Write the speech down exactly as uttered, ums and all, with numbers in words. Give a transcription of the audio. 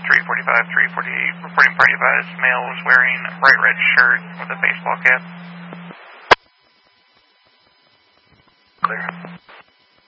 three forty-five, three forty-eight, reporting party advised, male was wearing a bright red shirt with a baseball cap. Clear.